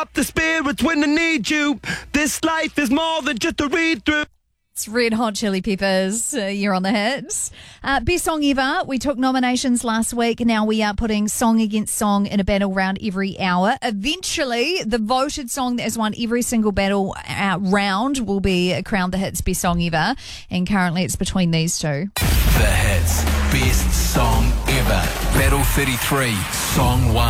up the spirits when I need you. This life is more than just a read-through. It's Red Hot Chili Peppers. You're on the hits. Best song ever. We took nominations last week. Now we are putting song against song in a battle round every hour. Eventually, the voted song that has won every single battle round will be crowned the hits best song ever. And currently it's between these two. The hits best song ever. Battle 33, song 1.